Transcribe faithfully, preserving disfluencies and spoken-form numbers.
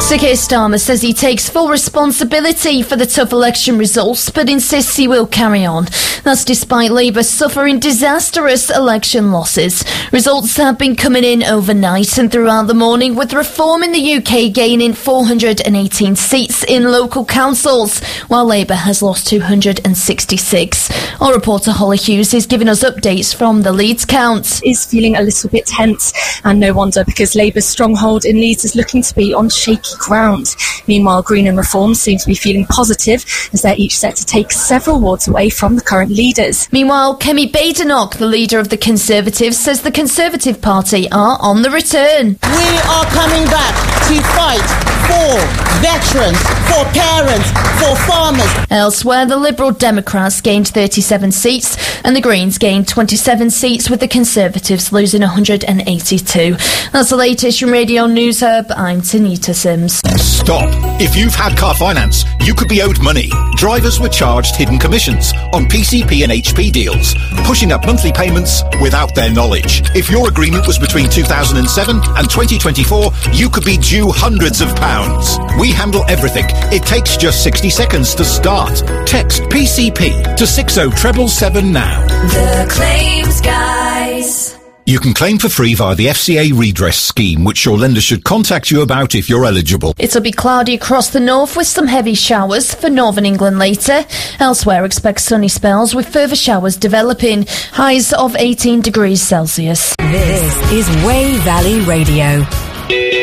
Sir Keir Starmer says he takes full responsibility for the tough election results, but insists he will carry on. That's despite Labour suffering disastrous election losses. Results have been coming in overnight and throughout the morning, with Reform in the U K gaining four hundred eighteen seats in local councils, while Labour has lost two hundred sixty-six. Our reporter Holly Hughes is giving us updates from the Leeds count. Is feeling a little bit tense, and no wonder, because Labour's stronghold in Leeds is looking to be on shaky ground. Meanwhile, Green and Reform seem to be feeling positive, as they're each set to take several wards away from the current leaders. Meanwhile, Kemi Badenoch, the leader of the Conservatives, says the Conservative Party are on the return. We are coming back to fight for veterans, for parents, for farmers. Elsewhere, the Liberal Democrats gained thirty-seven seats and the Greens gained twenty-seven seats, with the Conservatives losing one hundred eighty-two. That's the latest from Radio News Hub. I'm Tanita Sims. Stop. If you've had car finance, you could be owed money. Drivers were charged hidden commissions on P C P and H P deals, pushing up monthly payments without their knowledge. If your agreement was between two thousand seven and twenty twenty-four, you could be due hundreds of pounds. We handle everything. It takes just sixty seconds to start. Text P C P to six oh seven seven now. The Claims Guys. You can claim for free via the F C A redress scheme, which your lender should contact you about if you're eligible. It'll be cloudy across the north with some heavy showers for northern England later. Elsewhere, expect sunny spells with further showers developing. Highs of eighteen degrees Celsius. This is Way Valley Radio.